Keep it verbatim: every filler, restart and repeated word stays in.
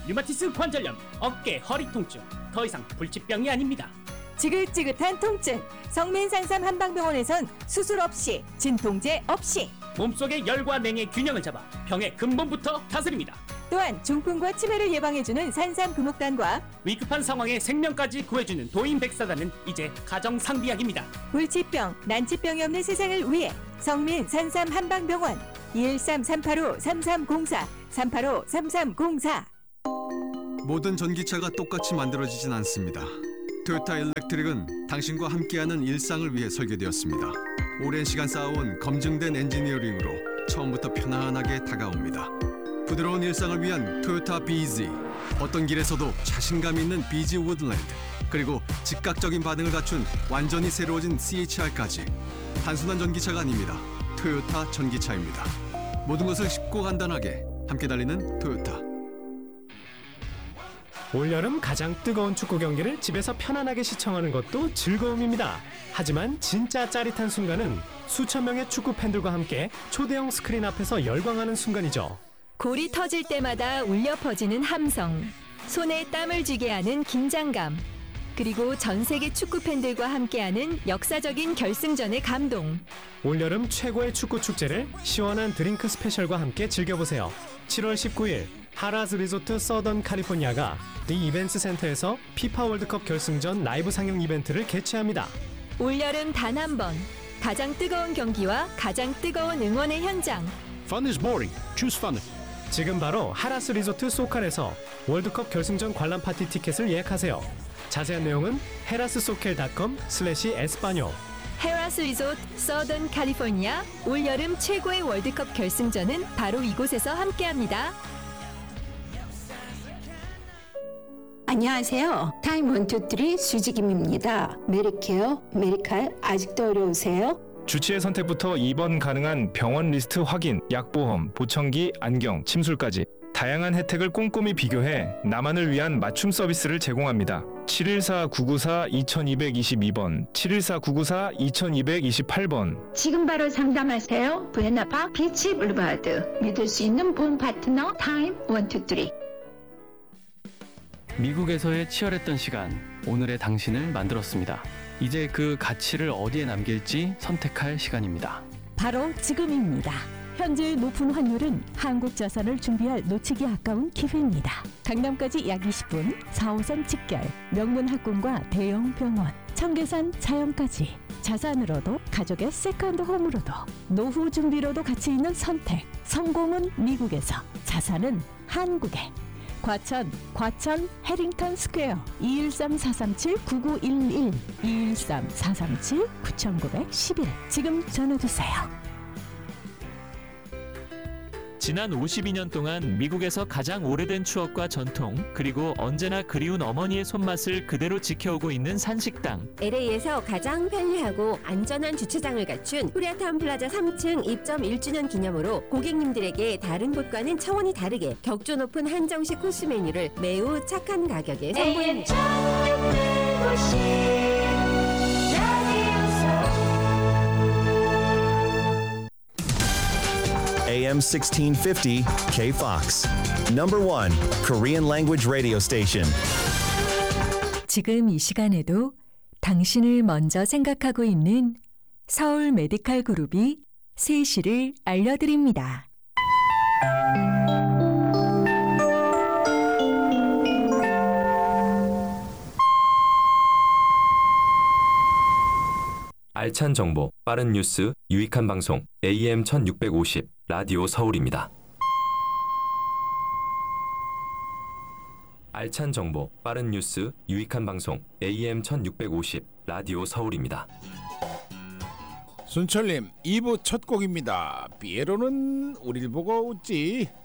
류마티스 관절염, 어깨, 허리 통증, 더 이상 불치병이 아닙니다. 지긋지긋한 통증, 성민산삼 한방병원에선 수술 없이, 진통제 없이 몸속의 열과 냉의 균형을 잡아 병의 근본부터 다스립니다. 또한 중풍과 치매를 예방해주는 산삼 금옥단과 위급한 상황에 생명까지 구해주는 도인백사단은 이제 가정상비약입니다. 불치병, 난치병이 없는 세상을 위해 성민 산삼 한방병원 이일삼 삼팔오 삼삼공사 삼팔오 삼삼공사. 모든 전기차가 똑같이 만들어지진 않습니다. 토요타 일렉트릭은 당신과 함께하는 일상을 위해 설계되었습니다. 오랜 시간 쌓아온 검증된 엔지니어링으로 처음부터 편안하게 다가옵니다. 부드러운 일상을 위한 토요타 비지, 어떤 길에서도 자신감 있는 비지 우드랜드, 그리고 즉각적인 반응을 갖춘 완전히 새로워진 씨에이치알까지. 단순한 전기차가 아닙니다. 토요타 전기차입니다. 모든 것을 쉽고 간단하게 함께 달리는 토요타. 올여름 가장 뜨거운 축구 경기를 집에서 편안하게 시청하는 것도 즐거움입니다. 하지만 진짜 짜릿한 순간은 수천 명의 축구 팬들과 함께 초대형 스크린 앞에서 열광하는 순간이죠. 골이 터질 때마다 울려 퍼지는 함성, 손에 땀을 쥐게 하는 긴장감, 그리고 전 세계 축구 팬들과 함께하는 역사적인 결승전의 감동. 올여름 최고의 축구 축제를 시원한 드링크 스페셜과 함께 즐겨보세요. 칠월 십구일 하라즈 리조트 서던 캘리포니아가 디 이벤트 센터에서 피파 월드컵 결승전 라이브 상영 이벤트를 개최합니다. 올여름 단 한 번, 가장 뜨거운 경기와 가장 뜨거운 응원의 현장. Fun is boring. Choose fun. 지금 바로 하라스 리조트 소칼에서 월드컵 결승전 관람 파티 티켓을 예약하세요. 자세한 내용은 헤라스소켈 닷컴 슬래시 에스파뇰. 헤라스 리조트 서던 캘리포니아, 올여름 최고의 월드컵 결승전은 바로 이곳에서 함께합니다. 안녕하세요. 타임 원투쓰리 수지김입니다. 메리케어, 메리칼 아직도 어려우세요? 주치의 선택부터 입원 가능한 병원 리스트 확인, 약보험, 보청기, 안경, 침술까지 다양한 혜택을 꼼꼼히 비교해 나만을 위한 맞춤 서비스를 제공합니다. 칠일사 구구사 이이이이 번, 칠일사 구구사 이이이팔 번. 지금 바로 상담하세요. 부에나파 비치 블루바드. 믿을 수 있는 본 파트너 타임 원투쓰리. 미국에서의 치열했던 시간, 오늘의 당신을 만들었습니다. 이제 그 가치를 어디에 남길지 선택할 시간입니다. 바로 지금입니다. 현재의 높은 환율은 한국 자산을 준비할 놓치기 아까운 기회입니다. 강남까지 약 이십 분, 사 호선 직결, 명문 학군과 대형 병원, 청계산 자연까지. 자산으로도 가족의 세컨드 홈으로도 노후 준비로도 가치 있는 선택. 성공은 미국에서, 자산은 한국에. 과천, 과천 해링턴 스퀘어 이일삼 사삼칠 구구일일 이일삼 사삼칠 구구일일. 지금 전화주세요. 지난 오십이 년 동안 미국에서 가장 오래된 추억과 전통, 그리고 언제나 그리운 어머니의 손맛을 그대로 지켜오고 있는 산식당. 엘에이에서 가장 편리하고 안전한 주차장을 갖춘 코리아타운 플라자 삼 층 입점 일 주년 기념으로 고객님들에게 다른 곳과는 차원이 다르게 격조 높은 한정식 코스 메뉴를 매우 착한 가격에 선보입니다. 에이엠 sixteen fifty K-Fox. Number one Korean language radio station. 지금 이 시간에도 당신을 먼저 생각하고 있는 서울 메디칼 그룹이 세 시를 알려드립니다. 알찬 정보, 빠른 뉴스, 유익한 방송 에이엠 천육백오십 라디오 서울입니다. 알찬 정보, 빠른 뉴스, 유익한 방송 에이엠 천육백오십 라디오 서울입니다. 순철님, 이 부 첫 곡입니다. 피에로는 우릴 보고 웃지.